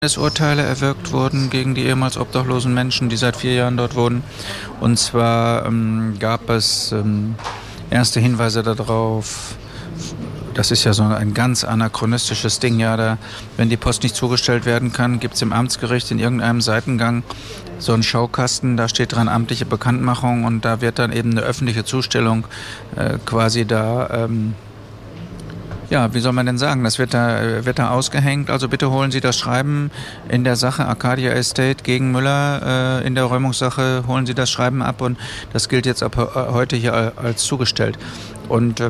Urteile erwirkt wurden gegen die ehemals obdachlosen Menschen, die seit 4 Jahren dort wohnen. Und zwar gab es erste Hinweise darauf, das ist ja so ein ganz anachronistisches Ding, ja, wenn die Post nicht zugestellt werden kann, gibt es im Amtsgericht in irgendeinem Seitengang so einen Schaukasten, da steht dran amtliche Bekanntmachung und da wird dann eben eine öffentliche Zustellung quasi da... Ja, wie soll man denn sagen? Das wird da ausgehängt. Also bitte holen Sie das Schreiben in der Sache Arcadia Estate gegen Müller in der Räumungssache, holen Sie das Schreiben ab und das gilt jetzt ab heute hier als zugestellt. Und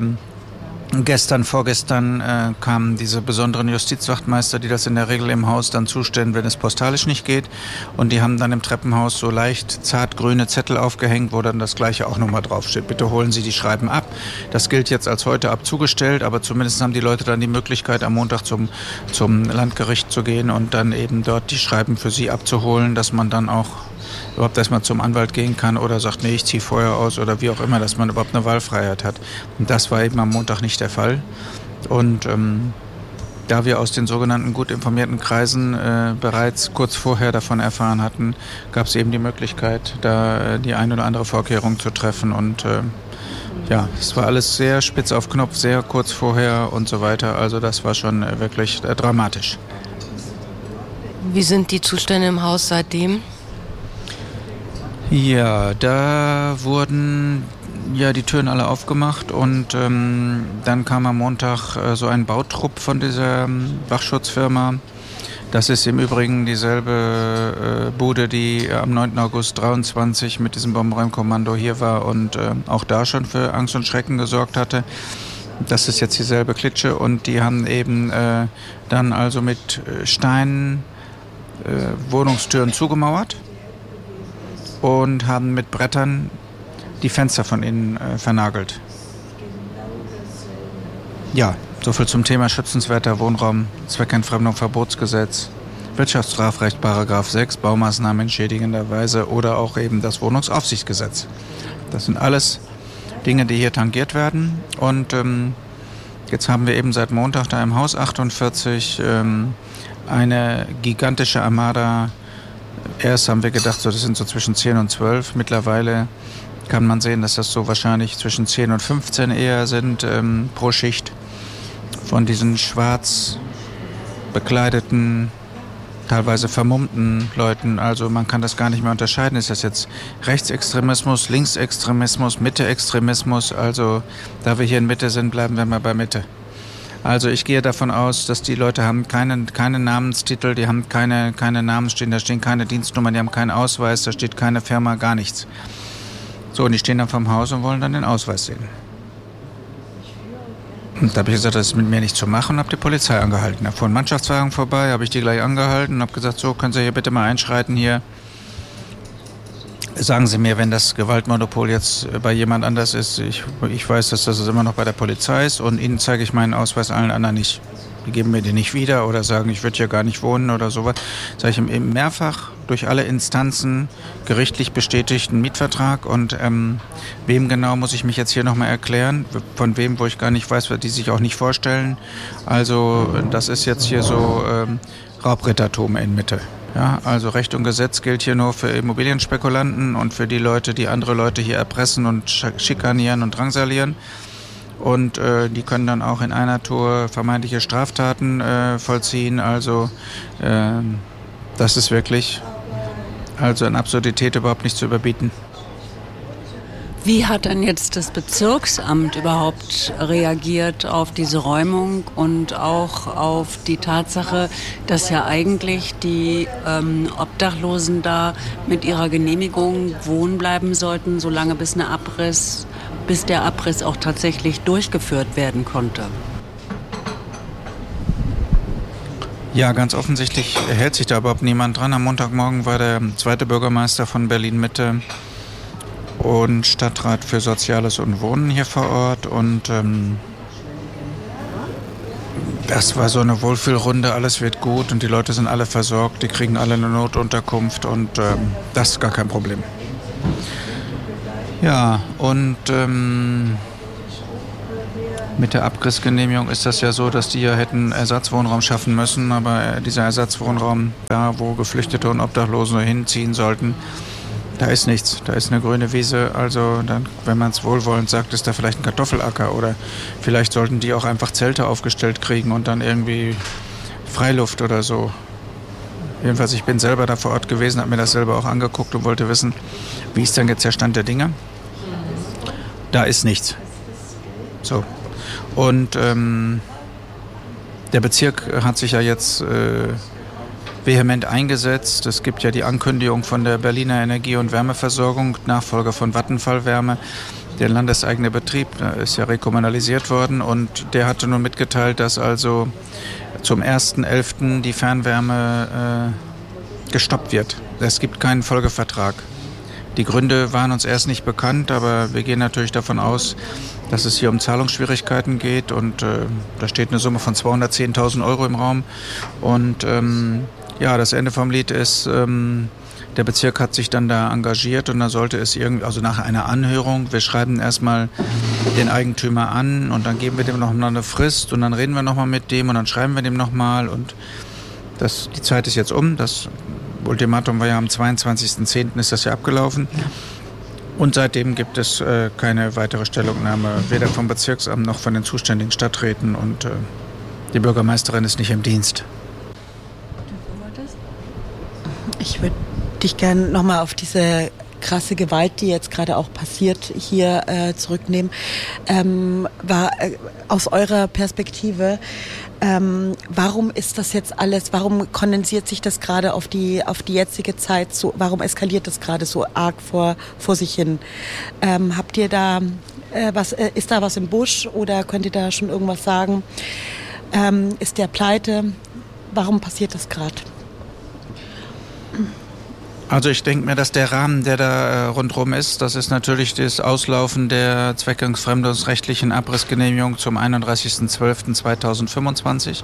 vorgestern kamen diese besonderen Justizwachtmeister, die das in der Regel im Haus dann zustellen, wenn es postalisch nicht geht. Und die haben dann im Treppenhaus so leicht zartgrüne Zettel aufgehängt, wo dann das Gleiche auch nochmal draufsteht. Bitte holen Sie die Schreiben ab. Das gilt jetzt als heute ab zugestellt, aber zumindest haben die Leute dann die Möglichkeit, am Montag zum Landgericht zu gehen und dann eben dort die Schreiben für sie abzuholen, dass man dann auch überhaupt erstmal zum Anwalt gehen kann oder sagt, nee, ich ziehe vorher aus oder wie auch immer, dass man überhaupt eine Wahlfreiheit hat. Und das war eben am Montag nicht der Fall. Und da wir aus den sogenannten gut informierten Kreisen bereits kurz vorher davon erfahren hatten, gab es eben die Möglichkeit, da die ein oder andere Vorkehrung zu treffen. Und ja, es war alles sehr spitz auf Knopf, sehr kurz vorher und so weiter. Also das war schon wirklich dramatisch. Wie sind die Zustände im Haus seitdem? Ja, da wurden die Türen alle aufgemacht und dann kam am Montag so ein Bautrupp von dieser Wachschutzfirma. Das ist im Übrigen dieselbe Bude, die am 9. August 23 mit diesem Bombenräumkommando hier war und auch da schon für Angst und Schrecken gesorgt hatte. Das ist jetzt dieselbe Klitsche und die haben eben dann also mit Steinen Wohnungstüren zugemauert und haben mit Brettern die Fenster von innen vernagelt. Ja, soviel zum Thema schützenswerter Wohnraum, Zweckentfremdung, Verbotsgesetz, Wirtschaftsstrafrecht, Paragraph 6, Baumaßnahmen entschädigenderweise oder auch eben das Wohnungsaufsichtsgesetz. Das sind alles Dinge, die hier tangiert werden. Und jetzt haben wir eben seit Montag da im Haus 48 eine gigantische Armada. Erst haben wir gedacht, das sind so zwischen 10 und 12. Mittlerweile kann man sehen, dass das so wahrscheinlich zwischen 10 und 15 eher sind pro Schicht von diesen schwarz bekleideten, teilweise vermummten Leuten. Also man kann das gar nicht mehr unterscheiden. Ist das jetzt Rechtsextremismus, Linksextremismus, Mitteextremismus? Also da wir hier in Mitte sind, bleiben wir mal bei Mitte. Also ich gehe davon aus, dass die Leute haben keine Namenstitel, die haben keine Namen stehen, da stehen keine Dienstnummern, die haben keinen Ausweis, da steht keine Firma, gar nichts. So, und die stehen dann vorm Haus und wollen dann den Ausweis sehen. Und da habe ich gesagt, das ist mit mir nicht zu machen und habe die Polizei angehalten. Da fuhr ein Mannschaftswagen vorbei, habe ich die gleich angehalten und habe gesagt, so, können Sie hier bitte mal einschreiten hier. Sagen Sie mir, wenn das Gewaltmonopol jetzt bei jemand anders ist, ich weiß, dass das immer noch bei der Polizei ist und Ihnen zeige ich meinen Ausweis, allen anderen nicht. Die geben mir den nicht wieder oder sagen, ich würde hier gar nicht wohnen oder sowas. Sage ich ihm eben mehrfach durch alle Instanzen gerichtlich bestätigten Mietvertrag und wem genau muss ich mich jetzt hier nochmal erklären, von wem, wo ich gar nicht weiß, die sich auch nicht vorstellen. Also das ist jetzt hier so Raubrittertum in Mitte. Ja, also Recht und Gesetz gilt hier nur für Immobilienspekulanten und für die Leute, die andere Leute hier erpressen und schikanieren und drangsalieren. Und die können dann auch in einer Tour vermeintliche Straftaten vollziehen. Also das ist wirklich also in Absurdität überhaupt nicht zu überbieten. Wie hat denn jetzt das Bezirksamt überhaupt reagiert auf diese Räumung und auch auf die Tatsache, dass ja eigentlich die Obdachlosen da mit ihrer Genehmigung wohnen bleiben sollten, solange bis der Abriss auch tatsächlich durchgeführt werden konnte? Ja, ganz offensichtlich hält sich da überhaupt niemand dran. Am Montagmorgen war der zweite Bürgermeister von Berlin-Mitte und Stadtrat für Soziales und Wohnen hier vor Ort und das war so eine Wohlfühlrunde, alles wird gut und die Leute sind alle versorgt, die kriegen alle eine Notunterkunft und das ist gar kein Problem. Ja, und Mit der Abrissgenehmigung ist das ja so, dass die ja hätten Ersatzwohnraum schaffen müssen, aber dieser Ersatzwohnraum, da wo Geflüchtete und Obdachlose hinziehen sollten, da ist nichts. Da ist eine grüne Wiese, also dann, wenn man es wohlwollend sagt, ist da vielleicht ein Kartoffelacker oder vielleicht sollten die auch einfach Zelte aufgestellt kriegen und dann irgendwie Freiluft oder so. Jedenfalls, ich bin selber da vor Ort gewesen, habe mir das selber auch angeguckt und wollte wissen, wie ist denn jetzt der Stand der Dinge? Da ist nichts. So. Und der Bezirk hat sich ja jetzt vehement eingesetzt. Es gibt ja die Ankündigung von der Berliner Energie- und Wärmeversorgung, Nachfolger von Vattenfall Wärme. Der landeseigene Betrieb ist ja rekommunalisiert worden und der hatte nun mitgeteilt, dass also zum 1.11. die Fernwärme gestoppt wird. Es gibt keinen Folgevertrag. Die Gründe waren uns erst nicht bekannt, aber wir gehen natürlich davon aus, dass es hier um Zahlungsschwierigkeiten geht und da steht eine Summe von 210.000 Euro im Raum. Und ja, das Ende vom Lied ist, der Bezirk hat sich dann da engagiert und da sollte es irgendwie, also nach einer Anhörung, wir schreiben erstmal den Eigentümer an und dann geben wir dem noch eine Frist und dann reden wir nochmal mit dem und dann schreiben wir dem nochmal und die Zeit ist jetzt um. Das Ultimatum war ja am 22.10. ist das ja abgelaufen. Und seitdem gibt es keine weitere Stellungnahme, weder vom Bezirksamt noch von den zuständigen Stadträten und die Bürgermeisterin ist nicht im Dienst. Ich würde dich gerne nochmal auf diese krasse Gewalt, die jetzt gerade auch passiert, hier zurücknehmen. Aus eurer Perspektive, warum ist das jetzt alles, warum kondensiert sich das gerade auf die jetzige Zeit so, warum eskaliert das gerade so arg vor sich hin? Habt ihr da ist da was im Busch oder könnt ihr da schon irgendwas sagen? Ist der pleite? Warum passiert das gerade? Also ich denke mir, dass der Rahmen, der da rundherum ist, das ist natürlich das Auslaufen der zweckentfremdungsrechtlichen Abrissgenehmigung zum 31.12.2025.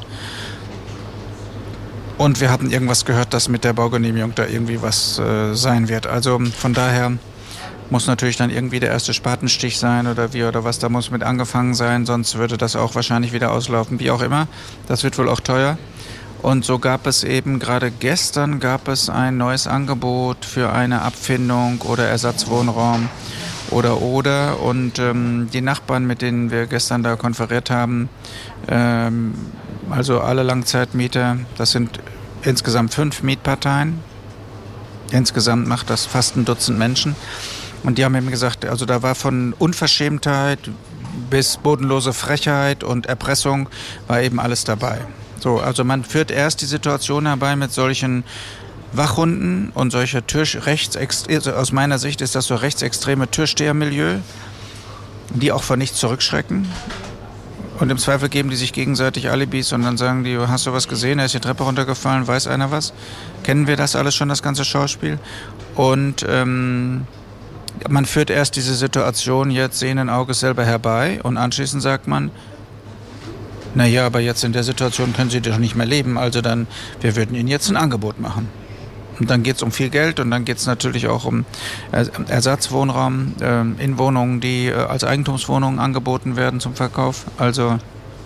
Und wir hatten irgendwas gehört, dass mit der Baugenehmigung da irgendwie was sein wird. Also von daher muss natürlich dann irgendwie der erste Spatenstich sein oder was, da muss mit angefangen sein, sonst würde das auch wahrscheinlich wieder auslaufen, wie auch immer. Das wird wohl auch teuer. Und so gab es eben gerade gestern ein neues Angebot für eine Abfindung oder Ersatzwohnraum oder. Und die Nachbarn, mit denen wir gestern da konferiert haben, also alle Langzeitmieter, das sind insgesamt 5 Mietparteien. Insgesamt macht das fast ein Dutzend Menschen. Und die haben eben gesagt, also da war von Unverschämtheit bis bodenlose Frechheit und Erpressung war eben alles dabei. So, also man führt erst die Situation herbei mit solchen Wachhunden und solcher aus meiner Sicht ist das so rechtsextreme Türstehermilieu, die auch vor nichts zurückschrecken. Und im Zweifel geben die sich gegenseitig Alibis und dann sagen die, hast du was gesehen, er ist die Treppe runtergefallen, weiß einer was? Kennen wir das alles schon, das ganze Schauspiel? Und man führt erst diese Situation jetzt sehenden Auges selber herbei und anschließend sagt man, naja, aber jetzt in der Situation können Sie doch nicht mehr leben, also dann, wir würden Ihnen jetzt ein Angebot machen. Und dann geht es um viel Geld und dann geht es natürlich auch um Ersatzwohnraum in Wohnungen, die als Eigentumswohnungen angeboten werden zum Verkauf. Also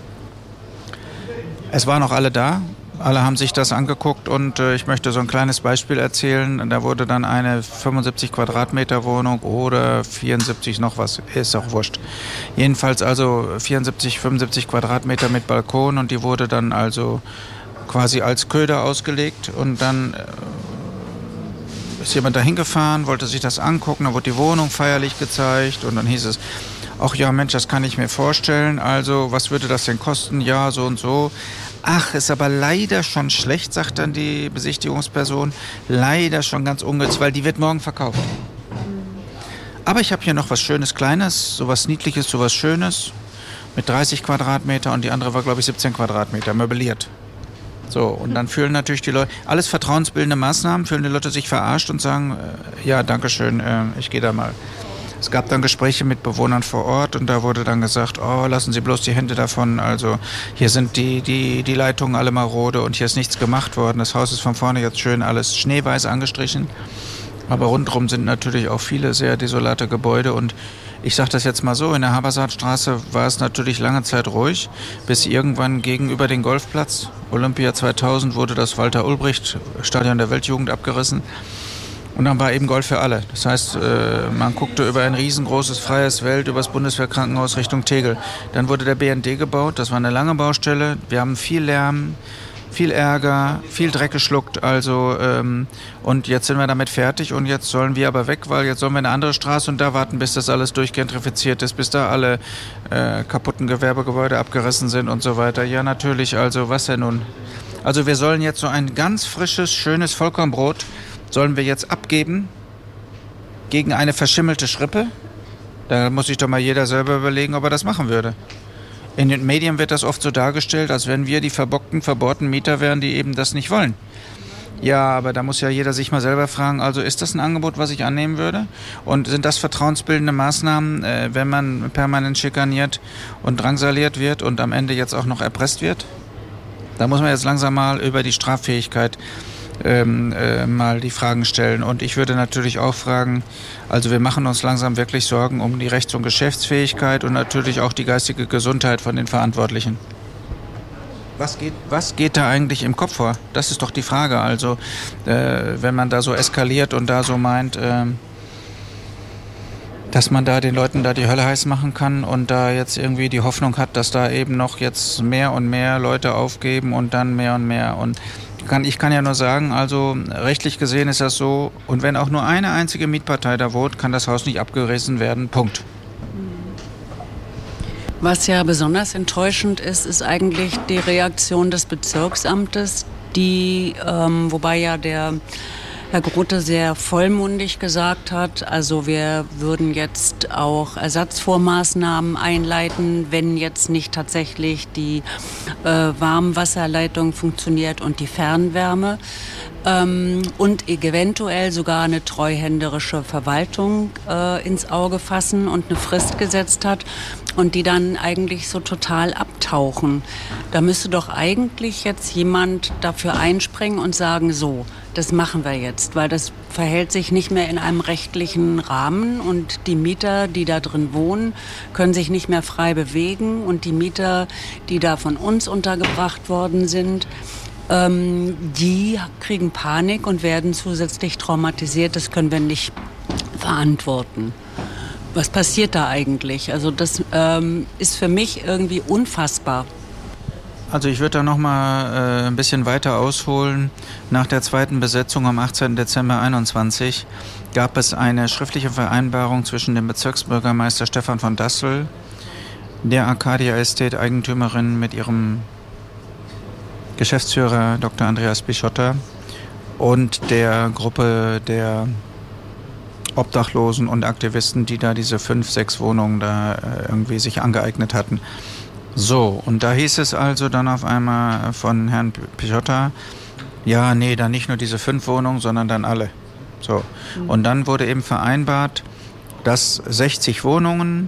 es waren auch alle da. Alle haben sich das angeguckt und ich möchte so ein kleines Beispiel erzählen. Da wurde dann eine 75 Quadratmeter Wohnung oder 74 noch was, ist auch wurscht. Jedenfalls also 74, 75 Quadratmeter mit Balkon und die wurde dann also quasi als Köder ausgelegt und dann ist jemand da hingefahren, wollte sich das angucken, dann wurde die Wohnung feierlich gezeigt und dann hieß es, ach ja Mensch, das kann ich mir vorstellen, also was würde das denn kosten? Ja, so und so. Ach, ist aber leider schon schlecht, sagt dann die Besichtigungsperson. Leider schon ganz ungünstig, weil die wird morgen verkauft. Aber ich habe hier noch was Schönes, Kleines, sowas Niedliches, sowas Schönes mit 30 Quadratmeter und die andere war, glaube ich, 17 Quadratmeter, möbliert. So, und dann fühlen natürlich die Leute, alles vertrauensbildende Maßnahmen, fühlen die Leute sich verarscht und sagen, ja, danke schön, ich gehe da mal. Es gab dann Gespräche mit Bewohnern vor Ort und da wurde dann gesagt, oh, lassen Sie bloß die Hände davon, also hier sind die Leitungen alle marode und hier ist nichts gemacht worden. Das Haus ist von vorne jetzt schön alles schneeweiß angestrichen, aber rundherum sind natürlich auch viele sehr desolate Gebäude und Ich sage das jetzt mal so, in der Habersaatstraße war es natürlich lange Zeit ruhig, bis irgendwann gegenüber dem Golfplatz, Olympia 2000, wurde das Walter-Ulbricht-Stadion der Weltjugend abgerissen. Und dann war eben Golf für alle. Das heißt, man guckte über ein riesengroßes freies Feld, über das Bundeswehrkrankenhaus Richtung Tegel. Dann wurde der BND gebaut, das war eine lange Baustelle. Wir haben viel Lärm, viel Ärger, viel Dreck geschluckt. Also, und jetzt sind wir damit fertig und jetzt sollen wir aber weg, weil jetzt sollen wir eine andere Straße und da warten, bis das alles durchgentrifiziert ist, bis da alle kaputten Gewerbegebäude abgerissen sind und so weiter. Ja, natürlich, also was denn nun? Also wir sollen jetzt so ein ganz frisches, schönes Vollkornbrot sollen wir jetzt abgeben gegen eine verschimmelte Schrippe? Da muss sich doch mal jeder selber überlegen, ob er das machen würde. In den Medien wird das oft so dargestellt, als wenn wir die verbohrten Mieter wären, die eben das nicht wollen. Ja, aber da muss ja jeder sich mal selber fragen, also ist das ein Angebot, was ich annehmen würde? Und sind das vertrauensbildende Maßnahmen, wenn man permanent schikaniert und drangsaliert wird und am Ende jetzt auch noch erpresst wird? Da muss man jetzt langsam mal über die Straffähigkeit mal die Fragen stellen. Und ich würde natürlich auch fragen, also wir machen uns langsam wirklich Sorgen um die Rechts- und Geschäftsfähigkeit und natürlich auch die geistige Gesundheit von den Verantwortlichen. Was geht da eigentlich im Kopf vor? Das ist doch die Frage. Also wenn man da so eskaliert und da so meint, dass man da den Leuten da die Hölle heiß machen kann und da jetzt irgendwie die Hoffnung hat, dass da eben noch jetzt mehr und mehr Leute aufgeben und dann mehr und mehr. Und ich kann ja nur sagen, also rechtlich gesehen ist das so, und wenn auch nur eine einzige Mietpartei da wohnt, kann das Haus nicht abgerissen werden. Punkt. Was ja besonders enttäuschend ist, ist eigentlich die Reaktion des Bezirksamtes, die, wobei ja der Herr Grote sehr vollmundig gesagt hat, also wir würden jetzt auch Ersatzvormaßnahmen einleiten, wenn jetzt nicht tatsächlich die Warmwasserleitung funktioniert und die Fernwärme. Und eventuell sogar eine treuhänderische Verwaltung ins Auge fassen und eine Frist gesetzt hat und die dann eigentlich so total abtauchen. Da müsste doch eigentlich jetzt jemand dafür einspringen und sagen, so, das machen wir jetzt, weil das verhält sich nicht mehr in einem rechtlichen Rahmen und die Mieter, die da drin wohnen, können sich nicht mehr frei bewegen und die Mieter, die da von uns untergebracht worden sind, die kriegen Panik und werden zusätzlich traumatisiert. Das können wir nicht verantworten. Was passiert da eigentlich? Also das ist für mich irgendwie unfassbar. Also ich würde da noch mal ein bisschen weiter ausholen. Nach der zweiten Besetzung am 18. Dezember 2021 gab es eine schriftliche Vereinbarung zwischen dem Bezirksbürgermeister Stefan von Dassel, der Arcadia Estate Eigentümerin mit ihrem Geschäftsführer Dr. Andreas Bischotter und der Gruppe der Obdachlosen und Aktivisten, die da diese 5, 6 Wohnungen da irgendwie sich angeeignet hatten. So, und da hieß es also dann auf einmal von Herrn Bischotter, ja, nee, dann nicht nur diese 5 Wohnungen, sondern dann alle. So, und dann wurde eben vereinbart, dass 60 Wohnungen,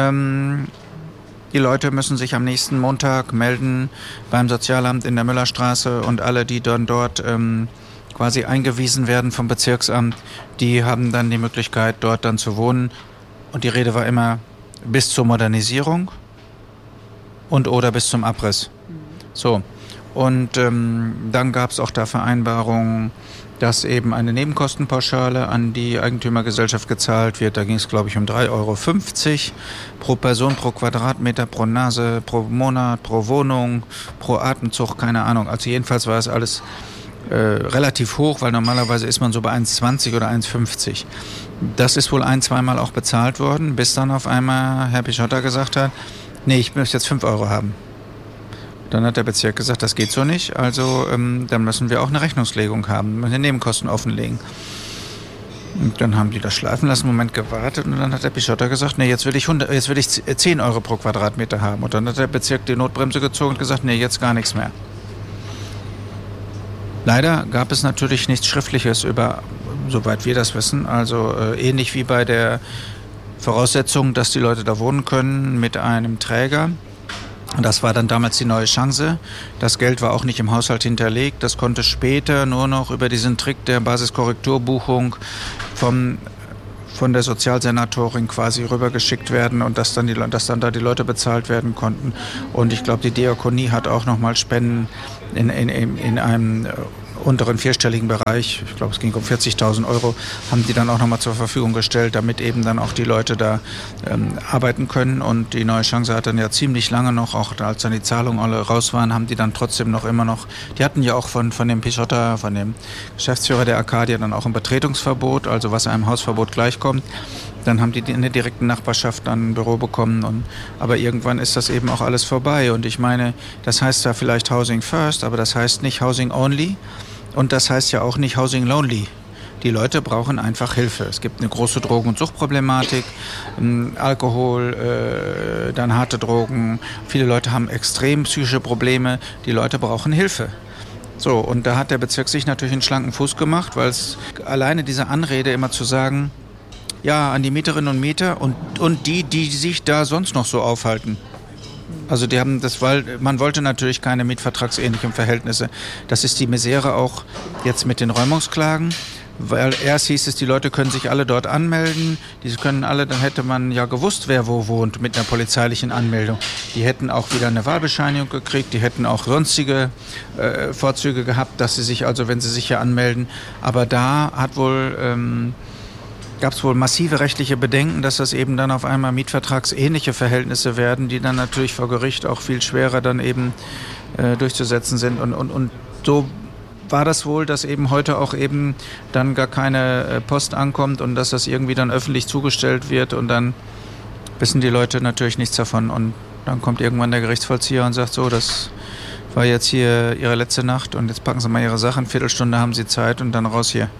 die Leute müssen sich am nächsten Montag melden beim Sozialamt in der Müllerstraße und alle, die dann dort quasi eingewiesen werden vom Bezirksamt, die haben dann die Möglichkeit, dort dann zu wohnen. Und die Rede war immer bis zur Modernisierung und oder bis zum Abriss. So, und dann gab es auch da Vereinbarungen, dass eben eine Nebenkostenpauschale an die Eigentümergesellschaft gezahlt wird. Da ging es, glaube ich, um 3,50 € pro Person, pro Quadratmeter, pro Nase, pro Monat, pro Wohnung, pro Atemzug, keine Ahnung. Also jedenfalls war es alles relativ hoch, weil normalerweise ist man so bei 1,20 oder 1,50. Das ist wohl 1-2 Mal auch bezahlt worden, bis dann auf einmal Herr Bischotter gesagt hat, nee, ich möchte jetzt 5 € haben. Dann hat der Bezirk gesagt, das geht so nicht, also dann müssen wir auch eine Rechnungslegung haben, müssen die Nebenkosten offenlegen. Und dann haben die das schleifen lassen, einen Moment gewartet und dann hat der Bischotter gesagt, nee, jetzt will ich 10 € pro Quadratmeter haben. Und dann hat der Bezirk die Notbremse gezogen und gesagt, nee, jetzt gar nichts mehr. Leider gab es natürlich nichts Schriftliches über, soweit wir das wissen, also ähnlich wie bei der Voraussetzung, dass die Leute da wohnen können mit einem Träger. Und das war dann damals die neue Chance. Das Geld war auch nicht im Haushalt hinterlegt. Das konnte später nur noch über diesen Trick der Basiskorrekturbuchung vom von der Sozialsenatorin quasi rübergeschickt werden und dass dann da die Leute bezahlt werden konnten. Und ich glaube, die Diakonie hat auch nochmal Spenden in einem unteren vierstelligen Bereich, ich glaube es ging um 40.000 Euro, haben die dann auch nochmal zur Verfügung gestellt, damit eben dann auch die Leute da arbeiten können. Und die Neue Chance hat dann ja ziemlich lange noch, auch als dann die Zahlungen alle raus waren, haben die dann trotzdem noch immer noch, die hatten ja auch von dem Pischotta, von dem Geschäftsführer der Arcadia dann auch ein Betretungsverbot, also was einem Hausverbot gleichkommt. Dann haben die in der direkten Nachbarschaft dann ein Büro bekommen. Aber irgendwann ist das eben auch alles vorbei. Und ich meine, das heißt ja vielleicht Housing First, aber das heißt nicht Housing Only. Und das heißt ja auch nicht Housing Lonely. Die Leute brauchen einfach Hilfe. Es gibt eine große Drogen- und Suchtproblematik, Alkohol, dann harte Drogen. Viele Leute haben extrem psychische Probleme. Die Leute brauchen Hilfe. So, und da hat der Bezirk sich natürlich einen schlanken Fuß gemacht, weil es alleine diese Anrede immer zu sagen, ja, an die Mieterinnen und Mieter und die sich da sonst noch so aufhalten. Also die haben das, weil man wollte natürlich keine mietvertragsähnlichen Verhältnisse. Das ist die Misere auch jetzt mit den Räumungsklagen. Weil erst hieß es, die Leute können sich alle dort anmelden. Die können alle, dann hätte man ja gewusst, wer wo wohnt mit einer polizeilichen Anmeldung. Die hätten auch wieder eine Wahlbescheinigung gekriegt, die hätten auch sonstige Vorzüge gehabt, dass sie sich, also wenn sie sich hier anmelden. Aber da gab es wohl massive rechtliche Bedenken, dass das eben dann auf einmal mietvertragsähnliche Verhältnisse werden, die dann natürlich vor Gericht auch viel schwerer dann eben durchzusetzen sind. Und so war das wohl, dass eben heute auch eben dann gar keine Post ankommt und dass das irgendwie dann öffentlich zugestellt wird und dann wissen die Leute natürlich nichts davon. Und dann kommt irgendwann der Gerichtsvollzieher und sagt so, das war jetzt hier Ihre letzte Nacht und jetzt packen Sie mal Ihre Sachen, Viertelstunde haben Sie Zeit und dann raus hier.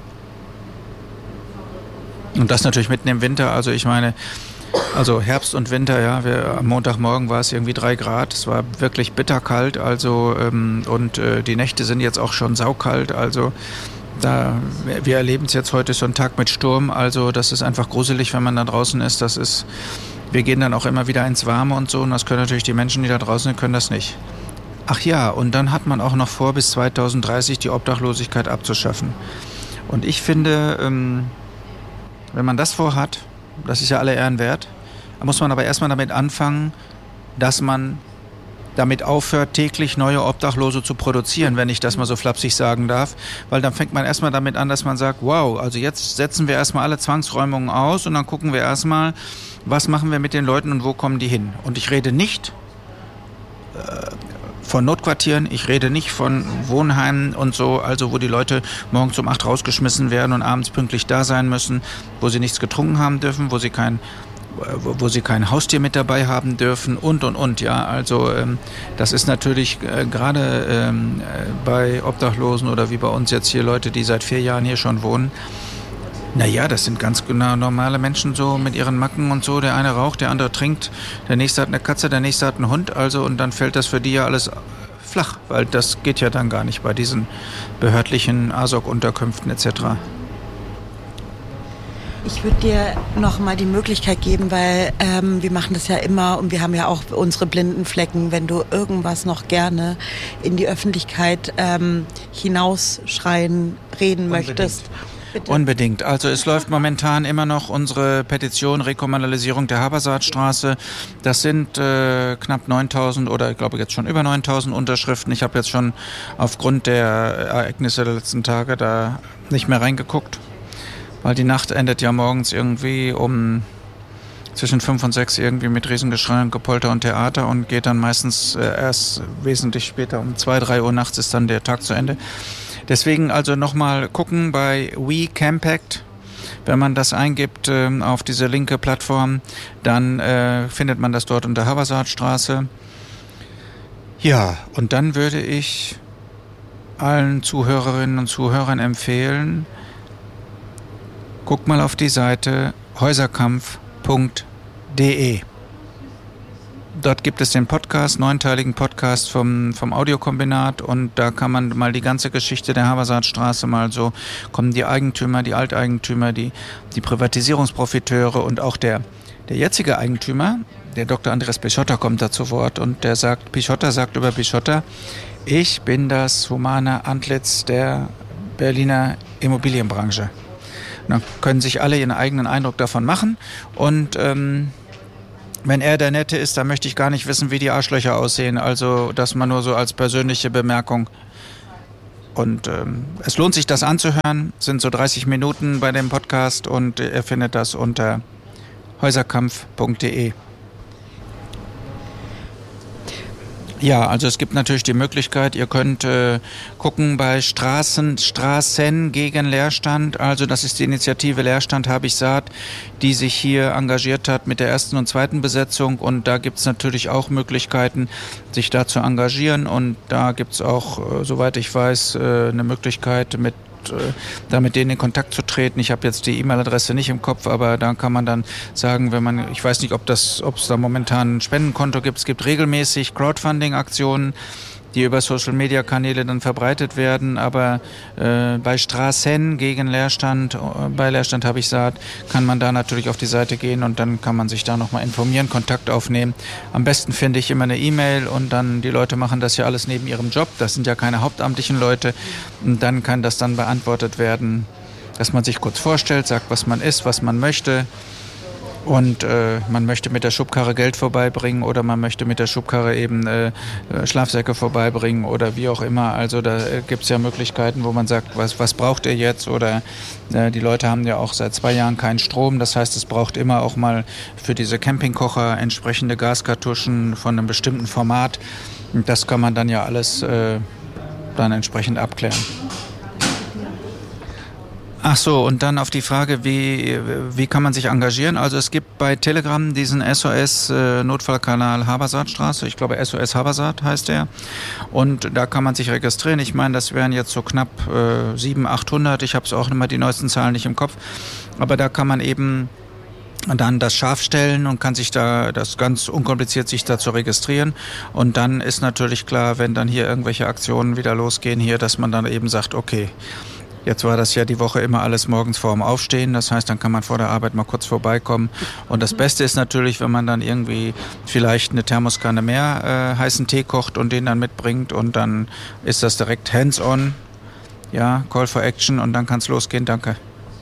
Und das natürlich mitten im Winter, also ich meine, also Herbst und Winter, ja, am Montagmorgen war es irgendwie 3 Grad, es war wirklich bitterkalt, also die Nächte sind jetzt auch schon saukalt, also wir erleben es jetzt heute so einen Tag mit Sturm, also das ist einfach gruselig, wenn man da draußen ist, wir gehen dann auch immer wieder ins Warme und so und das können natürlich die Menschen, die da draußen sind, können das nicht. Ach ja, und dann hat man auch noch vor, bis 2030 die Obdachlosigkeit abzuschaffen. Und ich finde, wenn man das vorhat, das ist ja alle Ehren wert, da muss man aber erstmal damit anfangen, dass man damit aufhört, täglich neue Obdachlose zu produzieren, wenn ich das mal so flapsig sagen darf. Weil dann fängt man erstmal damit an, dass man sagt, wow, also jetzt setzen wir erstmal alle Zwangsräumungen aus und dann gucken wir erstmal, was machen wir mit den Leuten und wo kommen die hin. Und ich rede nicht von Notquartieren, ich rede nicht von Wohnheimen und so, also wo die Leute morgens um 8 rausgeschmissen werden und abends pünktlich da sein müssen, wo sie nichts getrunken haben dürfen, wo sie kein Haustier mit dabei haben dürfen und, ja, also das ist natürlich gerade bei Obdachlosen oder wie bei uns jetzt hier Leute, die seit 4 Jahren hier schon wohnen, naja, das sind ganz genau normale Menschen so mit ihren Macken und so. Der eine raucht, der andere trinkt, der nächste hat eine Katze, der nächste hat einen Hund. Also und dann fällt das für die ja alles flach, weil das geht ja dann gar nicht bei diesen behördlichen ASOC-Unterkünften etc. Ich würde dir noch mal die Möglichkeit geben, weil wir machen das ja immer und wir haben ja auch unsere blinden Flecken, wenn du irgendwas noch gerne in die Öffentlichkeit hinausschreien, reden möchtest. Bitte. Unbedingt. Also es läuft momentan immer noch unsere Petition Rekommunalisierung der Habersaatstraße. Das sind knapp 9.000 oder ich glaube jetzt schon über 9.000 Unterschriften. Ich habe jetzt schon aufgrund der Ereignisse der letzten Tage da nicht mehr reingeguckt, weil die Nacht endet ja morgens irgendwie zwischen 5 und 6 irgendwie mit Riesengeschrei und Gepolter und Theater und geht dann meistens erst wesentlich später um 2, 3 Uhr nachts ist dann der Tag zu Ende. Deswegen also nochmal gucken bei WeCampact. Wenn man das eingibt auf diese linke Plattform, dann findet man das dort unter Habersaatstraße. Ja, und dann würde ich allen Zuhörerinnen und Zuhörern empfehlen, guck mal auf die Seite häuserkampf.de. Dort gibt es den Podcast, 9-teiligen Podcast vom Audiokombinat und da kann man mal die ganze Geschichte der Habersaatstraße mal so, kommen die Eigentümer, die Alteigentümer, die Privatisierungsprofiteure und auch der jetzige Eigentümer, der Dr. Andres Pischotta kommt da zu Wort und der Pischotta sagt über Pischotta, ich bin das humane Antlitz der Berliner Immobilienbranche. Dann können sich alle ihren eigenen Eindruck davon machen. Und wenn er der Nette ist, dann möchte ich gar nicht wissen, wie die Arschlöcher aussehen. Also das mal nur so als persönliche Bemerkung. Und es lohnt sich, das anzuhören. Es sind so 30 Minuten bei dem Podcast und ihr findet das unter häuserkampf.de. Ja, also es gibt natürlich die Möglichkeit, ihr könnt gucken bei Straßen gegen Leerstand. Also das ist die Initiative Leerstand habe ich Saat, die sich hier engagiert hat mit der ersten und zweiten Besetzung. Und da gibt es natürlich auch Möglichkeiten, sich da zu engagieren. Und da gibt es auch, soweit ich weiß, eine Möglichkeit, mit denen in Kontakt zu treten. Ich habe jetzt die E-Mail-Adresse nicht im Kopf, aber da kann man dann sagen, ich weiß nicht, ob es da momentan ein Spendenkonto gibt. Es gibt regelmäßig Crowdfunding-Aktionen, die über Social-Media-Kanäle dann verbreitet werden, aber bei Straßen gegen Leerstand, bei Leerstand habe ich Saat, kann man da natürlich auf die Seite gehen und dann kann man sich da nochmal informieren, Kontakt aufnehmen. Am besten finde ich immer eine E-Mail und dann, die Leute machen das ja alles neben ihrem Job, das sind ja keine hauptamtlichen Leute und dann kann das dann beantwortet werden, dass man sich kurz vorstellt, sagt, was man ist, was man möchte. Und man möchte mit der Schubkarre Geld vorbeibringen oder man möchte mit der Schubkarre eben Schlafsäcke vorbeibringen oder wie auch immer. Also da gibt es ja Möglichkeiten, wo man sagt, was braucht ihr jetzt? Oder die Leute haben ja auch seit 2 Jahren keinen Strom. Das heißt, es braucht immer auch mal für diese Campingkocher entsprechende Gaskartuschen von einem bestimmten Format. Und das kann man dann ja alles dann entsprechend abklären. Ach so, und dann auf die Frage, wie kann man sich engagieren? Also es gibt bei Telegram diesen SOS-Notfallkanal Habersaatstraße. Ich glaube, SOS Habersaat heißt der. Und da kann man sich registrieren. Ich meine, das wären jetzt so knapp 700, 800. Ich habe es auch immer die neuesten Zahlen nicht im Kopf. Aber da kann man eben dann das scharf stellen und kann sich da, das ganz unkompliziert sich da zu registrieren. Und dann ist natürlich klar, wenn dann hier irgendwelche Aktionen wieder losgehen hier, dass man dann eben sagt, okay, jetzt war das ja die Woche immer alles morgens vor dem Aufstehen. Das heißt, dann kann man vor der Arbeit mal kurz vorbeikommen. Und das Beste ist natürlich, wenn man dann irgendwie vielleicht eine Thermoskanne mehr heißen Tee kocht und den dann mitbringt. Und dann ist das direkt hands-on. Ja, Call for Action und dann kann es losgehen. Danke.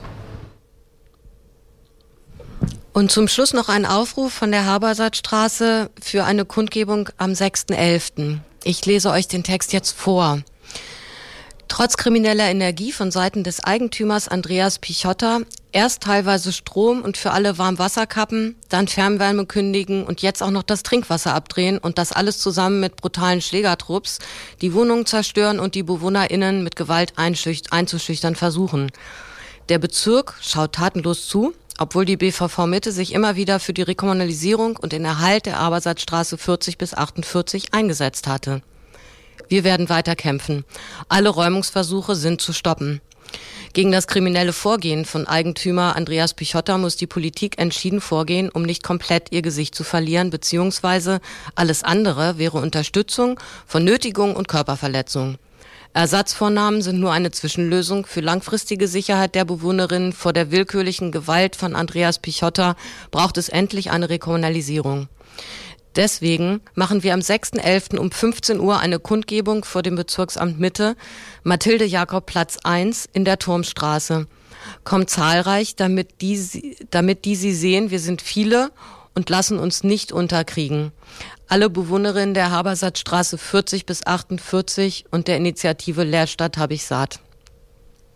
Und zum Schluss noch ein Aufruf von der Habersaatstraße für eine Kundgebung am 6.11. Ich lese euch den Text jetzt vor. Trotz krimineller Energie von Seiten des Eigentümers Andreas Pichotta, erst teilweise Strom und für alle Warmwasserkappen, dann Fernwärme kündigen und jetzt auch noch das Trinkwasser abdrehen und das alles zusammen mit brutalen Schlägertrupps, die Wohnungen zerstören und die BewohnerInnen mit Gewalt einzuschüchtern versuchen. Der Bezirk schaut tatenlos zu, obwohl die BVV Mitte sich immer wieder für die Rekommunalisierung und den Erhalt der Habersaatstraße 40 bis 48 eingesetzt hatte. Wir werden weiter kämpfen. Alle Räumungsversuche sind zu stoppen. Gegen das kriminelle Vorgehen von Eigentümer Andreas Pichotta muss die Politik entschieden vorgehen, um nicht komplett ihr Gesicht zu verlieren, beziehungsweise alles andere wäre Unterstützung von Nötigung und Körperverletzung. Ersatzvornahmen sind nur eine Zwischenlösung. Für langfristige Sicherheit der Bewohnerinnen vor der willkürlichen Gewalt von Andreas Pichotta braucht es endlich eine Rekommunalisierung. Deswegen machen wir am 6.11. um 15 Uhr eine Kundgebung vor dem Bezirksamt Mitte, Mathilde-Jakob-Platz 1 in der Turmstraße. Kommt zahlreich, damit die sie sehen, wir sind viele und lassen uns nicht unterkriegen. Alle Bewohnerinnen der Habersaatstraße 40 bis 48 und der Initiative Leerstand habe ich Saat.